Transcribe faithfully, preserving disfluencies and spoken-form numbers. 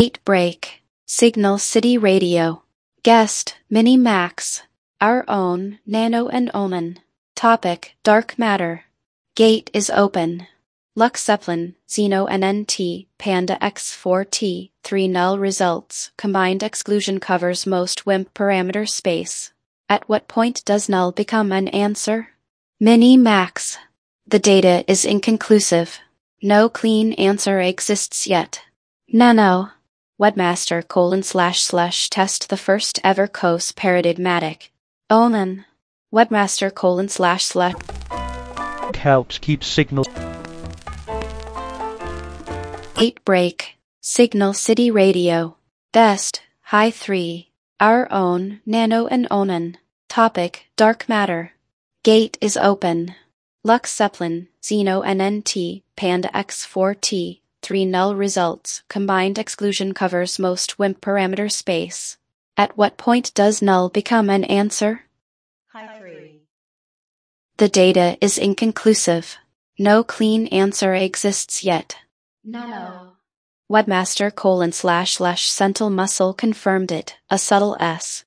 eight break. Signal City Radio. Guest, Mini Max. Our own, Nano and Omen. Topic, Dark Matter. Gate is open. Lux Zeppelin, Xeno N N T, Panda X four T, three null results. Combined exclusion covers most W I M P parameter space. At what point does null become an answer? Mini Max. The data is inconclusive. No clean answer exists yet. Nano. Webmaster colon slash slash test the first ever C O S paradigmatic. Omen. Webmaster colon slash slash helps keep signal. eight break. Signal City Radio. Best, High three. Our own, Nano and Omen. Topic, Dark Matter. Gate is open. Lux Zeppelin, Xeno N N T, Panda X four T, three null results. Combined exclusion covers most W I M P parameter space. At what point does null become an answer? High three. The data is inconclusive. No clean answer exists yet. Nano. Webmaster colon slash slash Sentinel Muscle confirmed it, a subtle S.